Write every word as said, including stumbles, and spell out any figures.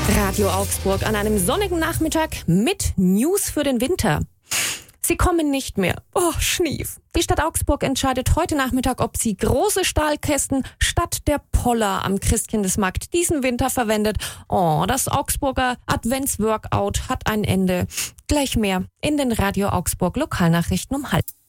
Radio Augsburg an einem sonnigen Nachmittag mit News für den Winter. Sie kommen nicht mehr. Oh, Schnief. Die Stadt Augsburg entscheidet heute Nachmittag, ob sie große Stahlkästen statt der Poller am Christkindlesmarkt diesen Winter verwendet. Oh, das Augsburger Adventsworkout hat ein Ende. Gleich mehr in den Radio Augsburg Lokalnachrichten um halb.